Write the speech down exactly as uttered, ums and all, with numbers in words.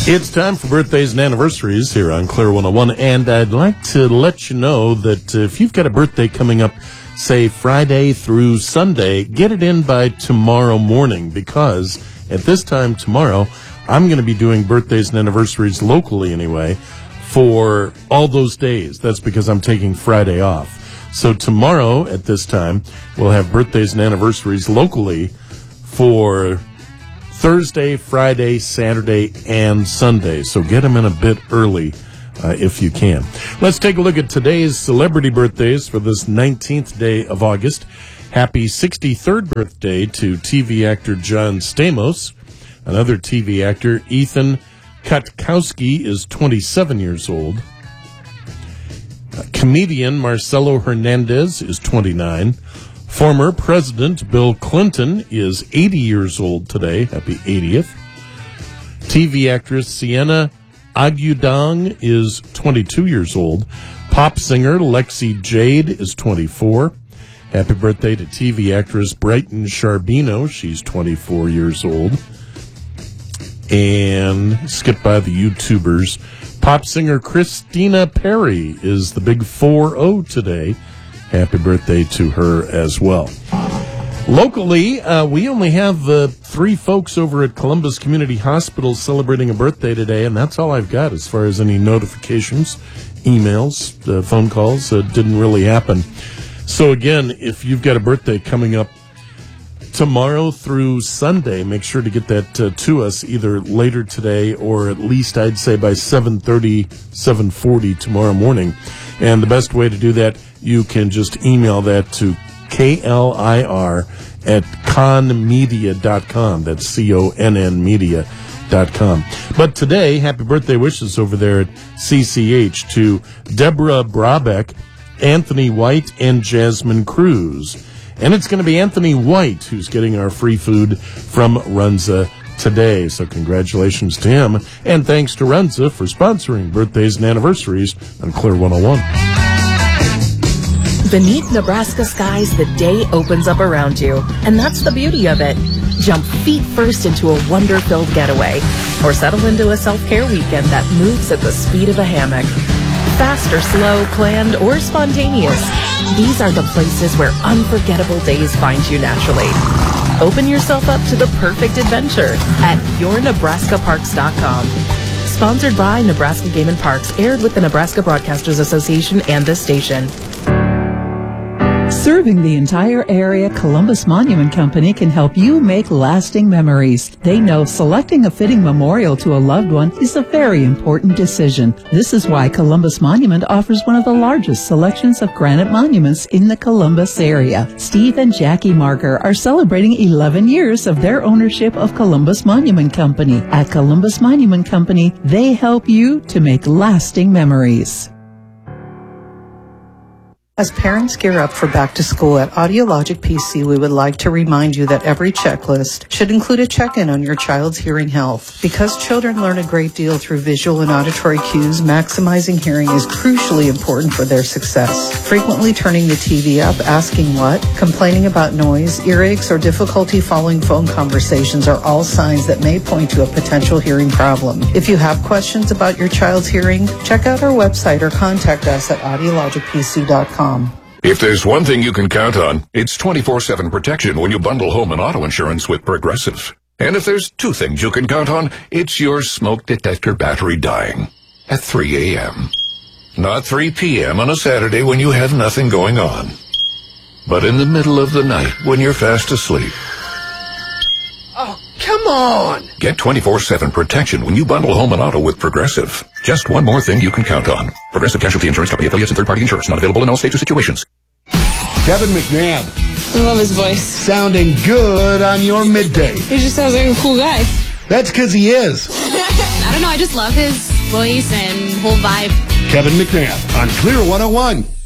It's time for birthdays and anniversaries here on Clear one oh one, and I'd like to let you know that if you've got a birthday coming up, say Friday through Sunday, get it in by tomorrow morning, because at this time tomorrow, I'm going to be doing birthdays and anniversaries locally anyway for all those days. That's because I'm taking Friday off. So tomorrow at this time, we'll have birthdays and anniversaries locally for Thursday, Friday, Saturday, and Sunday. So get them in a bit early uh, if you can. Let's take a look at today's celebrity birthdays for this nineteenth day of August. Happy sixty-third birthday to T V actor John Stamos. Another T V actor, Ethan Kutkowski, is twenty-seven years old. Uh, comedian Marcelo Hernandez is twenty-nine. Former President Bill Clinton is eighty years old today. Happy eightieth. T V actress Sienna Agudong is twenty-two years old. Pop singer Lexi Jade is twenty-four. Happy birthday to T V actress Brighton Charbino. She's twenty-four years old. And skip by the YouTubers. Pop singer Christina Perry is the big four oh today. Happy birthday to her as well. Locally, uh, we only have uh, three folks over at Columbus Community Hospital celebrating a birthday today, and that's all I've got as far as any notifications, emails, uh, phone calls. Uh, didn't really happen. So again, if you've got a birthday coming up tomorrow through Sunday, make sure to get that uh, to us either later today or at least I'd say by seven thirty, seven forty tomorrow morning. And the best way to do that, you can just email that to K L I R at con media dot com. That's C O N N media dot com. But today, happy birthday wishes over there at C C H to Deborah Brabeck, Anthony White, and Jasmine Cruz. And it's going to be Anthony White who's getting our free food from Runza today. So congratulations to him. And thanks to Runza for sponsoring birthdays and anniversaries on Clear one oh one. Beneath Nebraska skies, the day opens up around you. And that's the beauty of it. Jump feet first into a wonder-filled getaway. Or settle into a self-care weekend that moves at the speed of a hammock. Fast or slow, planned or spontaneous, these are the places where unforgettable days find you naturally. Open yourself up to the perfect adventure at your nebraska parks dot com. Sponsored by Nebraska Game and Parks, aired with the Nebraska Broadcasters Association and this station. Serving the entire area, Columbus Monument Company can help you make lasting memories. They know selecting a fitting memorial to a loved one is a very important decision. This is why Columbus Monument offers one of the largest selections of granite monuments in the Columbus area. Steve and Jackie Marker are celebrating eleven years of their ownership of Columbus Monument Company. At Columbus Monument Company, they help you to make lasting memories. As parents gear up for back to school at Audiologic P C, we would like to remind you that every checklist should include a check-in on your child's hearing health. Because children learn a great deal through visual and auditory cues, maximizing hearing is crucially important for their success. Frequently turning the T V up, asking what, complaining about noise, earaches, or difficulty following phone conversations are all signs that may point to a potential hearing problem. If you have questions about your child's hearing, check out our website or contact us at audiologic p c dot com. If there's one thing you can count on, it's twenty-four seven protection when you bundle home and auto insurance with Progressive. And if there's two things you can count on, it's your smoke detector battery dying at three a.m. Not three p.m. on a Saturday when you have nothing going on, but in the middle of the night when you're fast asleep. Oh, come on! Get twenty-four seven protection when you bundle home and auto with Progressive. Just one more thing you can count on. Progressive Casualty Insurance Company, affiliates and third-party insurance. Not available in all states or situations. Kevin McNabb. I love his voice. Sounding good on your midday. He just sounds like a cool guy. That's because he is. I don't know, I just love his voice and whole vibe. Kevin McNabb on Clear one oh one.